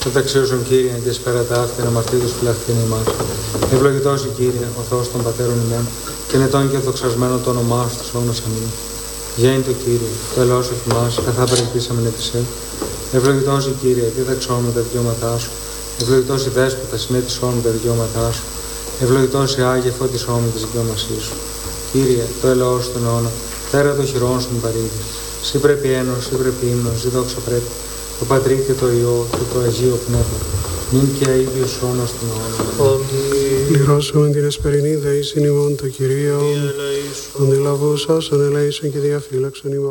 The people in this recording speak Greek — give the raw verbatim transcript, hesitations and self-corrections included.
μεταξύ όσων Κύριε και σπέρα τα αυτήν αμαρτήτως φυλαχθήν ημάς. Ευλογητός η Κύριε, ο Θεός των πατέρων ημών, και νετών και δοξασμένο το όνομά σου στους αιώνας αμήν. Γέννητο Κύριε, το ελαιός εφημάς, καθά περιπτήσαμεν επισέ. Ευλογητός η Κύριε, δίδαξόμεν τα δικαιώματά σου. Ευλογητός η Δέσποτα, συνέτησόμεν τα δικαιώματά σου. Ευλογητός η Άγιε, φώτισόμεν τις δικαιωμασίες σου. Κύριε, το ελαιός στον αιώνα, τέρα των χειρών σου παρήγει. Σύ πρέπει ένος, σύ πρέπει ύμνος, σύ δόξα πρέπει. Το Πατρί και το Υιό και το Αγίο Πνεύμα. Νυν και αΐδιος αιώνας των αιώνων. Πληρώσουμε την εσπερινή δεήσιν ημών το Κυρίο. Αντιλαβούσας, ανελέησον και διαφύλαξον ημών.